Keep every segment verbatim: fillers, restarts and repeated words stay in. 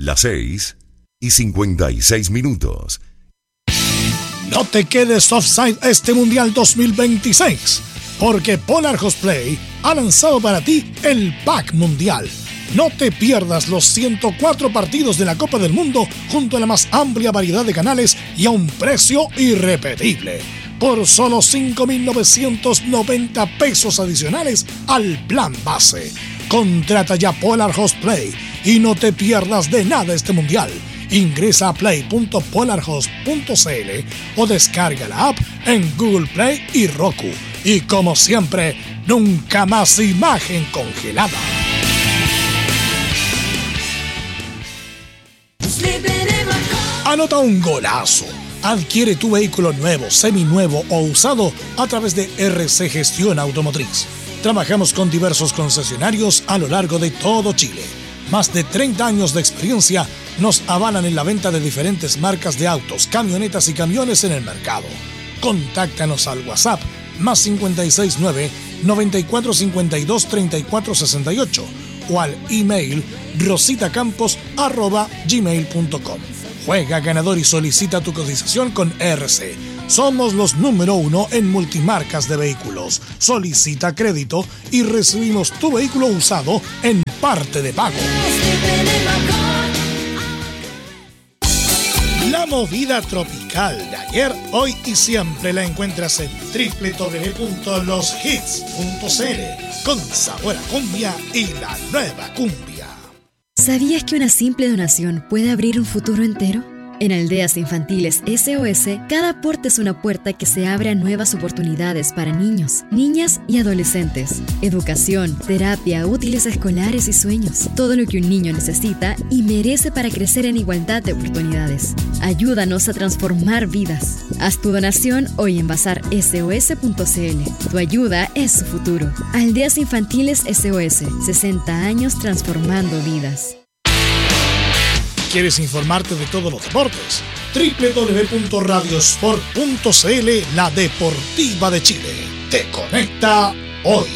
Las seis y cincuenta y seis minutos. No te quedes offside este Mundial dos mil veintiséis, porque Polar Cosplay ha lanzado para ti el Pack Mundial. No te pierdas los ciento cuatro partidos de la Copa del Mundo junto a la más amplia variedad de canales y a un precio irrepetible. Por solo cinco mil novecientos noventa pesos adicionales al plan base. Contrata ya Polar Cosplay y no te pierdas de nada este Mundial. Ingresa a play punto polarhost punto c l o descarga la app en Google Play y Roku. Y como siempre, nunca más imagen congelada. Anota un golazo. Adquiere tu vehículo nuevo, seminuevo o usado a través de R C Gestión Automotriz. Trabajamos con diversos concesionarios a lo largo de todo Chile. Más de treinta años de experiencia nos avalan en la venta de diferentes marcas de autos, camionetas y camiones en el mercado. Contáctanos al WhatsApp más cinco seis nueve, nueve cuatro cinco dos, tres cuatro seis ocho o al email rositacampos arroba gmail punto com. Juega ganador y solicita tu cotización con R C. Somos los número uno en multimarcas de vehículos. Solicita crédito y recibimos tu vehículo usado en parte de pago. La movida tropical de ayer, hoy y siempre la encuentras en doble u doble u doble u punto los hits punto c l con sabor a cumbia y la nueva cumbia. ¿Sabías que una simple donación puede abrir un futuro entero? En Aldeas Infantiles S O S, cada aporte es una puerta que se abre a nuevas oportunidades para niños, niñas y adolescentes. Educación, terapia, útiles escolares y sueños. Todo lo que un niño necesita y merece para crecer en igualdad de oportunidades. Ayúdanos a transformar vidas. Haz tu donación hoy en bazar S O S punto c l. Tu ayuda es su futuro. Aldeas Infantiles S O S, sesenta años transformando vidas. ¿Quieres informarte de todos los deportes? doble u doble u doble u punto radiosport punto c l, la deportiva de Chile. Te conecta hoy.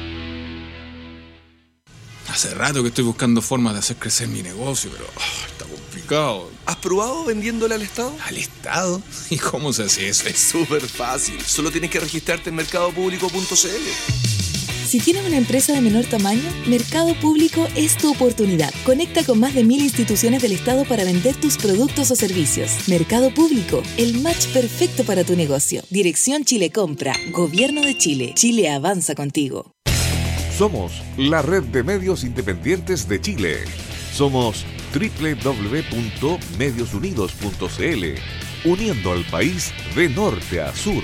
Hace rato que estoy buscando formas de hacer crecer mi negocio, pero oh, está complicado. ¿Has probado vendiéndole al Estado? ¿Al Estado? ¿Y cómo se hace eso? Es súper fácil. Solo tienes que registrarte en mercado público punto c l. Si tienes una empresa de menor tamaño, Mercado Público es tu oportunidad. Conecta con más de mil instituciones del Estado para vender tus productos o servicios. Mercado Público, el match perfecto para tu negocio. Dirección Chile Compra, Gobierno de Chile. Chile avanza contigo. Somos la red de medios independientes de Chile. Somos doble u doble u doble u punto medios unidos punto c l, uniendo al país de norte a sur.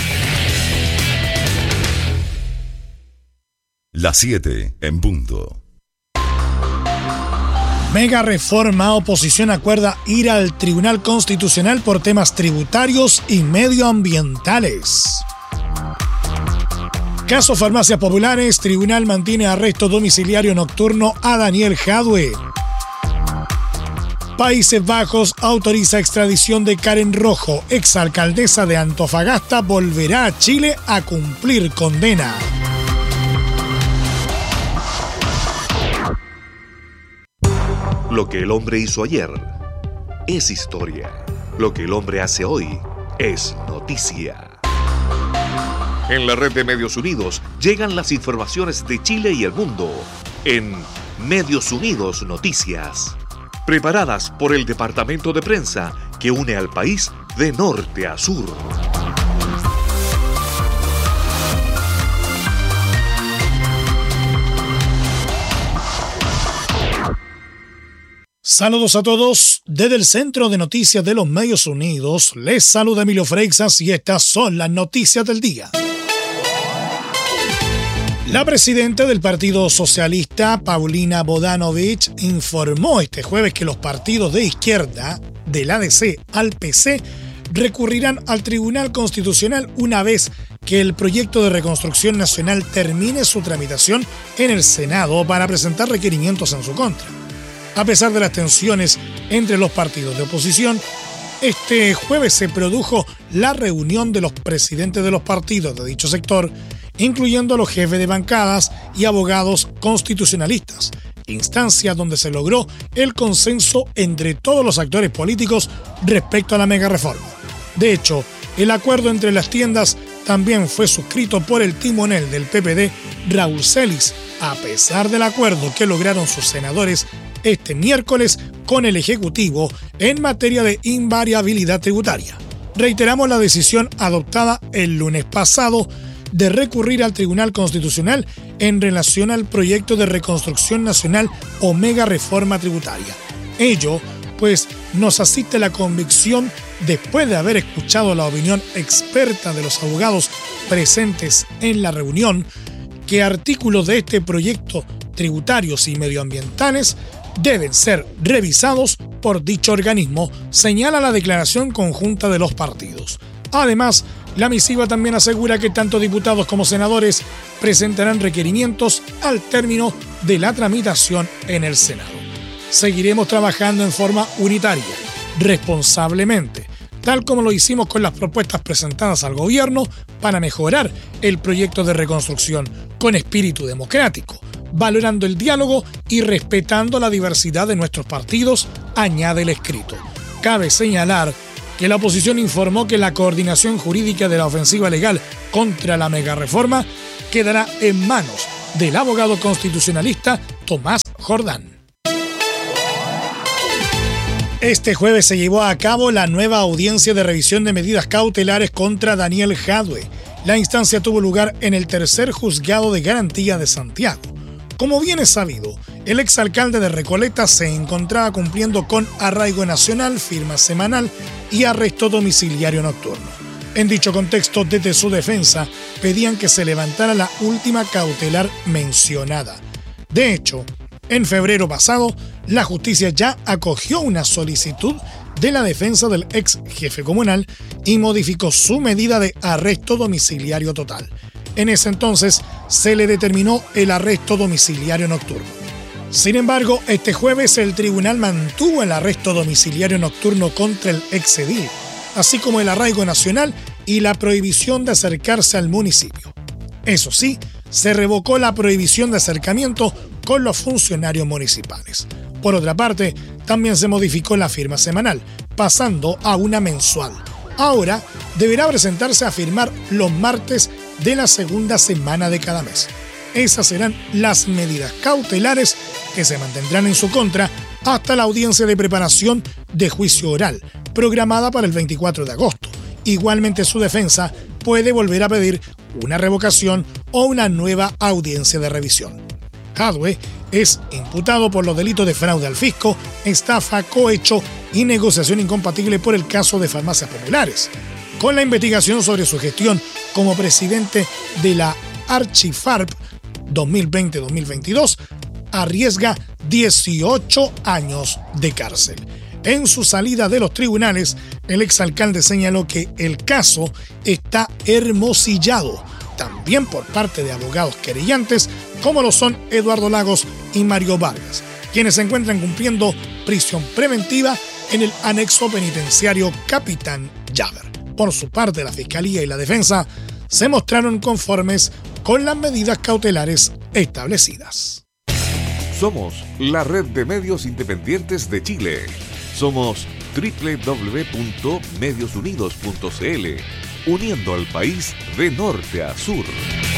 Las siete en punto. Mega reforma, oposición acuerda ir al Tribunal Constitucional por temas tributarios y medioambientales. Caso Farmacias Populares, Tribunal mantiene arresto domiciliario nocturno a Daniel Jadwe. Países Bajos autoriza extradición de Karen Rojo, exalcaldesa de Antofagasta, volverá a Chile a cumplir condena. Lo que el hombre hizo ayer es historia. Lo que el hombre hace hoy es noticia. En la red de Medios Unidos llegan las informaciones de Chile y el mundo en Medios Unidos Noticias, preparadas por el departamento de prensa que une al país de norte a sur. Saludos a todos. Desde el Centro de Noticias de los Medios Unidos, les saluda Emilio Freixas y estas son las noticias del día. La presidenta del Partido Socialista, Paulina Bodanovich, informó este jueves que los partidos de izquierda, del A D C al P C, recurrirán al Tribunal Constitucional una vez que el proyecto de reconstrucción nacional termine su tramitación en el Senado para presentar requerimientos en su contra. A pesar de las tensiones entre los partidos de oposición, este jueves se produjo la reunión de los presidentes de los partidos de dicho sector incluyendo a los jefes de bancadas y abogados constitucionalistas, instancia donde se logró el consenso entre todos los actores políticos respecto a la megareforma. De hecho, el acuerdo entre las tiendas también fue suscrito por el timonel del P P D, Raúl Celis, a pesar del acuerdo que lograron sus senadores este miércoles con el Ejecutivo en materia de invariabilidad tributaria. Reiteramos la decisión adoptada el lunes pasado de recurrir al Tribunal Constitucional en relación al proyecto de reconstrucción nacional o mega reforma tributaria. Ello, pues, nos asiste la convicción, después de haber escuchado la opinión experta de los abogados presentes en la reunión, que artículos de este proyecto tributarios y medioambientales deben ser revisados por dicho organismo, señala la declaración conjunta de los partidos. Además, la misiva también asegura que tanto diputados como senadores presentarán requerimientos al término de la tramitación en el Senado. Seguiremos trabajando en forma unitaria, responsablemente, tal como lo hicimos con las propuestas presentadas al gobierno para mejorar el proyecto de reconstrucción con espíritu democrático, valorando el diálogo y respetando la diversidad de nuestros partidos, añade el escrito. Cabe señalar que la oposición informó que la coordinación jurídica de la ofensiva legal contra la megareforma quedará en manos del abogado constitucionalista Tomás Jordán. Este jueves se llevó a cabo la nueva audiencia de revisión de medidas cautelares contra Daniel Jadwe. La instancia tuvo lugar en el tercer juzgado de garantía de Santiago. Como bien es sabido, el exalcalde de Recoleta se encontraba cumpliendo con arraigo nacional, firma semanal y arresto domiciliario nocturno. En dicho contexto, desde su defensa, pedían que se levantara la última cautelar mencionada. De hecho, en febrero pasado, la justicia ya acogió una solicitud de la defensa del ex jefe comunal y modificó su medida de arresto domiciliario total. En ese entonces se le determinó el arresto domiciliario nocturno. Sin embargo, este jueves el tribunal mantuvo el arresto domiciliario nocturno contra el exedil, así como el arraigo nacional y la prohibición de acercarse al municipio. Eso sí, se revocó la prohibición de acercamiento con los funcionarios municipales. Por otra parte, también se modificó la firma semanal, pasando a una mensual. Ahora deberá presentarse a firmar los martes de la segunda semana de cada mes. Esas serán las medidas cautelares que se mantendrán en su contra hasta la audiencia de preparación de juicio oral, programada para el veinticuatro de agosto. Igualmente, su defensa puede volver a pedir una revocación o una nueva audiencia de revisión. Jadwe es imputado por los delitos de fraude al fisco, estafa, cohecho y negociación incompatible por el caso de Farmacias Populares. Con la investigación sobre su gestión como presidente de la Archifarp dos mil veinte a dos mil veintidós, arriesga dieciocho años de cárcel. En su salida de los tribunales, el exalcalde señaló que el caso está hermosillado, también por parte de abogados querellantes, como lo son Eduardo Lagos y Mario Vargas, quienes se encuentran cumpliendo prisión preventiva en el anexo penitenciario Capitán Llaver. Por su parte, la Fiscalía y la Defensa se mostraron conformes con las medidas cautelares establecidas. Somos la red de medios independientes de Chile. Somos doble u doble u doble u punto medios unidos punto c l, uniendo al país de norte a sur.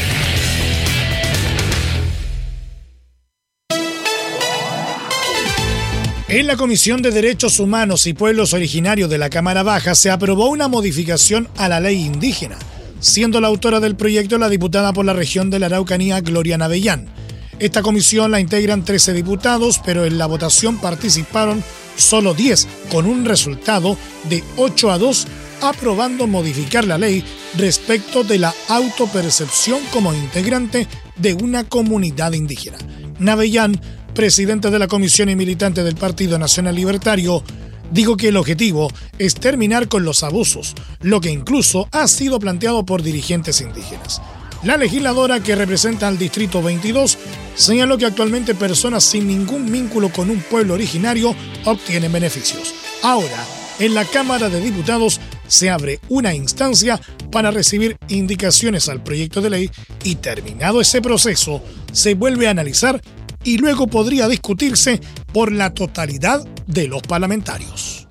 En la Comisión de Derechos Humanos y Pueblos Originarios de la Cámara Baja se aprobó una modificación a la ley indígena, siendo la autora del proyecto la diputada por la región de la Araucanía, Gloria Navellán. Esta comisión la integran trece diputados, pero en la votación participaron solo diez, con un resultado de ocho a dos, aprobando modificar la ley respecto de la autopercepción como integrante de una comunidad indígena. Navellán, presidente de la comisión y militante del Partido Nacional Libertario, dijo que el objetivo es terminar con los abusos, lo que incluso ha sido planteado por dirigentes indígenas. La legisladora, que representa al Distrito veintidós, señaló que actualmente personas sin ningún vínculo con un pueblo originario obtienen beneficios. Ahora, en la Cámara de Diputados se abre una instancia para recibir indicaciones al proyecto de ley y, terminado ese proceso, se vuelve a analizar y luego podría discutirse por la totalidad de los parlamentarios.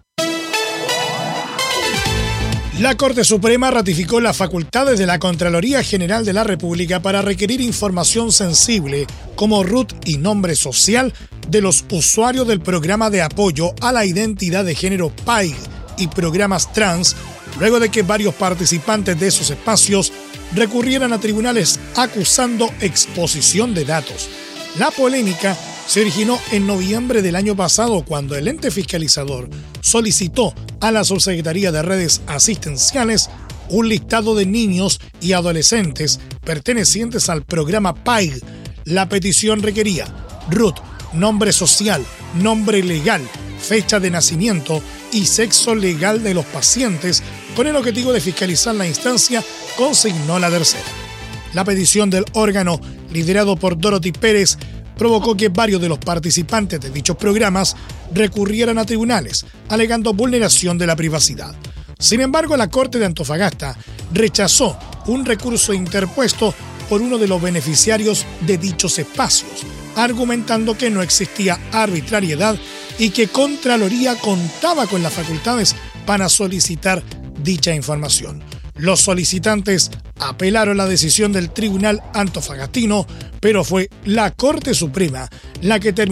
La Corte Suprema ratificó las facultades de la Contraloría General de la República para requerir información sensible como R U T y nombre social de los usuarios del programa de apoyo a la identidad de género P A I G y programas trans, luego de que varios participantes de esos espacios recurrieran a tribunales acusando exposición de datos. La polémica se originó en noviembre del año pasado cuando el ente fiscalizador solicitó a la Subsecretaría de Redes Asistenciales un listado de niños y adolescentes pertenecientes al programa P A I G. La petición requería R U T, nombre social, nombre legal, fecha de nacimiento y sexo legal de los pacientes, con el objetivo de fiscalizar la instancia, consignó la tercera. La petición del órgano, liderado por Dorothy Pérez, provocó que varios de los participantes de dichos programas recurrieran a tribunales, alegando vulneración de la privacidad. Sin embargo, la Corte de Antofagasta rechazó un recurso interpuesto por uno de los beneficiarios de dichos espacios, argumentando que no existía arbitrariedad y que Contraloría contaba con las facultades para solicitar dicha información. Los solicitantes apelaron la decisión del Tribunal Antofagastino, pero fue la Corte Suprema la que terminó